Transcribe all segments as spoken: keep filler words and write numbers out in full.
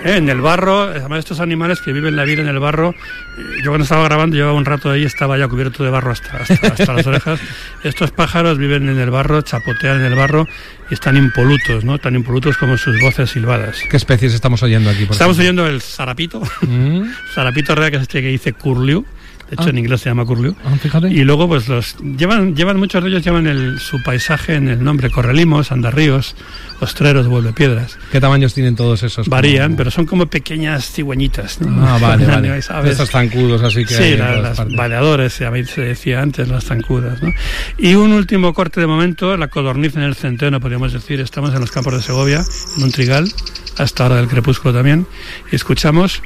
¿eh? En el barro, además estos animales que viven la vida en el barro, yo cuando estaba grabando llevaba un rato ahí, estaba ya cubierto de barro hasta, hasta, hasta las orejas. Estos pájaros viven en el barro, chapotean en el barro y están impolutos, ¿no? Tan impolutos como sus voces silbadas. ¿Qué especies estamos oyendo aquí? Por estamos ejemplo? oyendo el zarapito, ¿Mm? zarapito real, que es este que dice curlew. De hecho, ah. en inglés se llama curlew. Ah, fíjate. Y luego, pues los llevan, llevan muchos de ellos llevan el, su paisaje en el nombre: correlimos, andarríos, ostreros, vuelvepiedras. ¿Qué tamaños tienen todos esos? Varían, como... pero son como pequeñas cigüeñitas, ¿no? Ah, vale, vale. ¿Sabes? Estos zancudos, así que. Sí, hay la, las partes. baleadores, se decía antes, las zancudas, ¿no? Y un último corte de momento: la codorniz en el centeno, podríamos decir. Estamos en los campos de Segovia, en un trigal, hasta hora del crepúsculo también, y escuchamos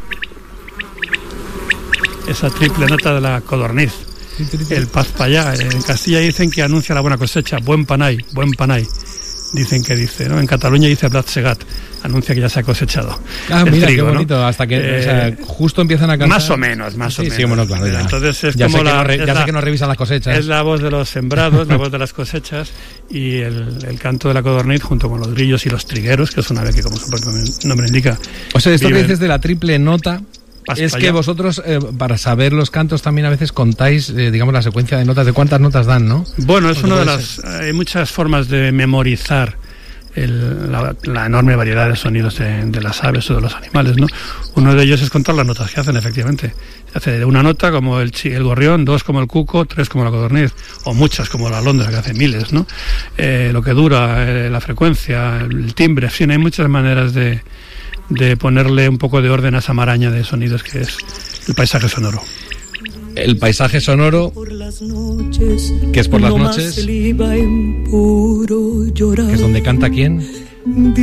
esa triple nota de la codorniz, el pazpallá. En Castilla dicen que anuncia la buena cosecha, buen panay, buen panay. Dicen que dice, ¿no? En Cataluña dice blat segat, anuncia que ya se ha cosechado. Ah, el mira, trigo, qué bonito, ¿no? Hasta que eh, o sea, justo empiezan a cantar. Más o menos, más sí, o menos. Sí, bueno, claro, ya. Entonces es ya como sé la, que no re, es ya la, sé que no revisan las cosechas. Es la voz de los sembrados, la voz de las cosechas y el, el canto de la codorniz junto con los grillos y los trigueros, que es una ave que, como su propio nombre indica. O sea, esto viven... que dices de la triple nota. Es que vosotros, eh, para saber los cantos, también a veces contáis, eh, digamos, la secuencia de notas, de cuántas notas dan, ¿no? Bueno, es una de las... Hay muchas formas de memorizar el, la, la enorme variedad de sonidos de, de las aves o de los animales, ¿no? Uno de ellos es contar las notas que hacen, efectivamente. Hace una nota como el, el gorrión, dos como el cuco, tres como la codorniz, o muchas como la alondra, que hace miles, ¿no? Eh, lo que dura, eh, la frecuencia, el timbre, en fin, hay muchas maneras de... de ponerle un poco de orden a esa maraña de sonidos que es el paisaje sonoro. El paisaje sonoro, que es por las noches, que es donde canta quién.